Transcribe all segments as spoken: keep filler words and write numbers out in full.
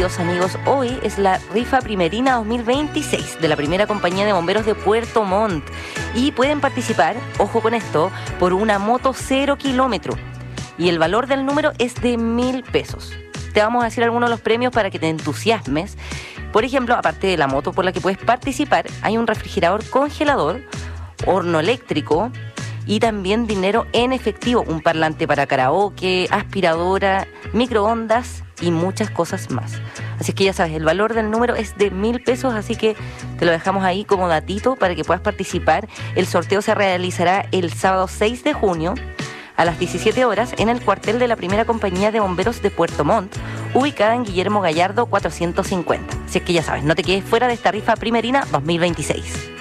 los amigos, hoy es la rifa primerina dos mil veintiséis de la primera compañía de bomberos de Puerto Montt. Y pueden participar, ojo con esto, por una moto cero kilómetro. Y el valor del número es de mil pesos. Te vamos a decir algunos de los premios para que te entusiasmes. Por ejemplo, aparte de la moto por la que puedes participar, hay un refrigerador congelador, horno eléctrico y también dinero en efectivo, un parlante para karaoke, aspiradora, microondas y muchas cosas más. Así que ya sabes, el valor del número es de mil pesos, así que te lo dejamos ahí como datito para que puedas participar. El sorteo se realizará el sábado seis de junio a las diecisiete horas en el cuartel de la primera compañía de bomberos de Puerto Montt, ubicada en Guillermo Gallardo cuatrocientos cincuenta. Así que ya sabes, no te quedes fuera de esta rifa primerina dos mil veintiséis.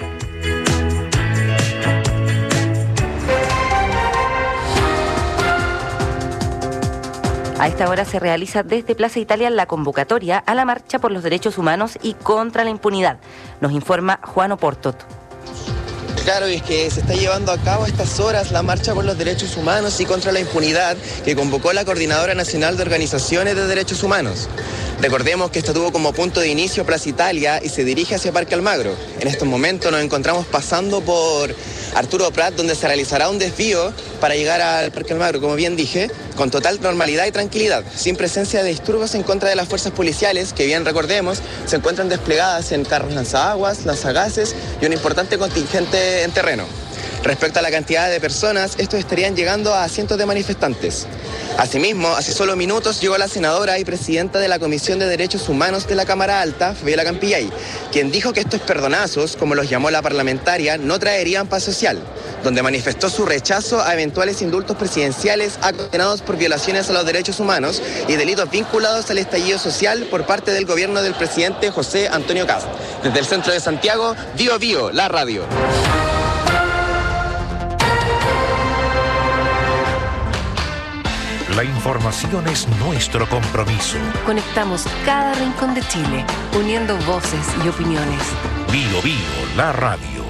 A esta hora se realiza desde Plaza Italia la convocatoria a la marcha por los derechos humanos y contra la impunidad. Nos informa Juan Oportot. Claro, y es que se está llevando a cabo a estas horas la marcha por los derechos humanos y contra la impunidad que convocó la Coordinadora Nacional de Organizaciones de Derechos Humanos. Recordemos que esta tuvo como punto de inicio Plaza Italia y se dirige hacia Parque Almagro. En estos momentos nos encontramos pasando por Arturo Prat, donde se realizará un desvío para llegar al Parque Almagro, como bien dije, con total normalidad y tranquilidad, sin presencia de disturbios en contra de las fuerzas policiales, que bien recordemos, se encuentran desplegadas en carros lanzaguas, lanzagases y un importante contingente en terreno. Respecto a la cantidad de personas, estos estarían llegando a cientos de manifestantes. Asimismo, hace solo minutos llegó la senadora y presidenta de la Comisión de Derechos Humanos de la Cámara Alta, Fabiola Campillay, quien dijo que estos perdonazos, como los llamó la parlamentaria, no traerían paz social, donde manifestó su rechazo a eventuales indultos presidenciales a condenados por violaciones a los derechos humanos y delitos vinculados al estallido social por parte del gobierno del presidente José Antonio Kast. Desde el centro de Santiago, Bio Bio, la radio. La información es nuestro compromiso. Conectamos cada rincón de Chile, uniendo voces y opiniones. Bio Bio, la radio.